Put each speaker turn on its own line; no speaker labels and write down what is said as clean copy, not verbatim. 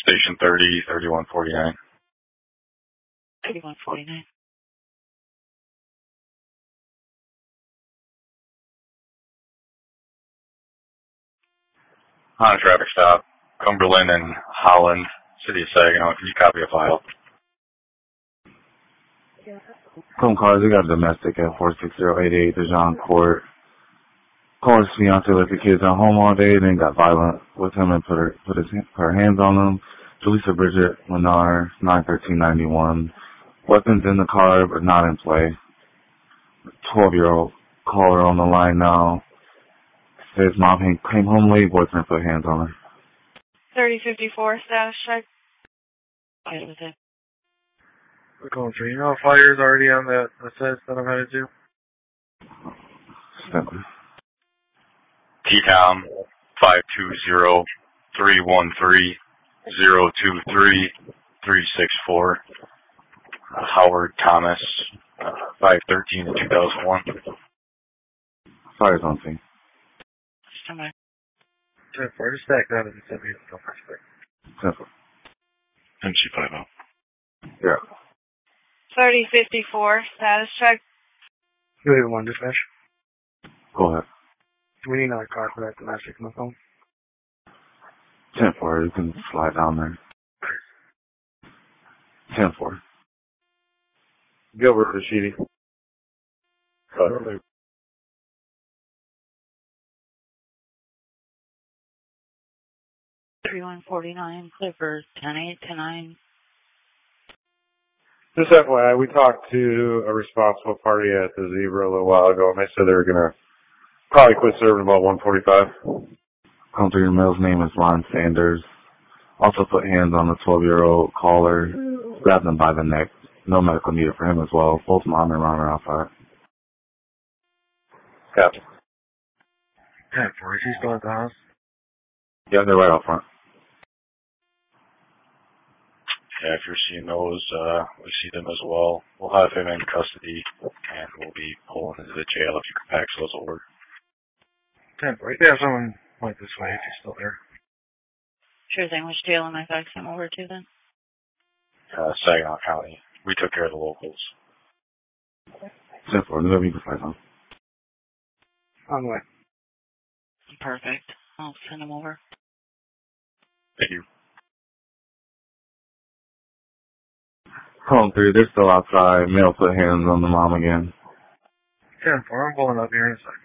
Station 30, 3149.
3149.
On a traffic stop, Cumberland and Holland, City of Saginaw. Can you copy a file?
Some cars, we got domestic at 46088 Dijon Court. Caller's fiance left the kids at home all day, then got violent with him and put her hands on them. Julissa Bridget Lennar, 91391. Weapons in the car, but not in play. 12-year-old caller on the line now. Says mom came home late, boyfriend put hands on her.
3054, status check. What was it?
We're going through. You know how fire's already on that assist that I'm headed to?
Simply.
TCOM 520-313-023-364. Howard Thomas, 513 2001.
Fire's on scene.
Somebody.
Where to stack that in the city?
Simple.
MC50.
Yeah.
3054, status check.
You even one dispatch.
Go ahead.
We need another car for that domestic on the phone.
10-4, you can slide down there. 10-4.
Gilbert Rashidi.
3149, Clifford, 108 to 9.
Just FYI, we talked to a responsible party at the Zebra a little while ago, and they said they were going to probably quit serving about 145.
Come through, your male's name is Ron Sanders. Also put hands on the 12-year-old caller, grabbed him by the neck. No medical needed for him as well. Both mom and Ron are outside.
Copy.
10-4, is he still at the house?
Yeah, they're right out front.
Yeah, if you're seeing those, we see them as well. We'll have him in custody, and we'll be pulling into the jail if you can fax those over.
10-4. Yeah, someone went this way if he's still there.
Sure thing. Which jail am I faxing over to then?
Saginaw County. We took care of the locals.
10-4, whatever you can find on.
On the way.
Perfect. I'll send them over.
Thank you.
Calling through, they're still outside. Male put hands on the mom again.
10-4, I'm pulling up here in a second.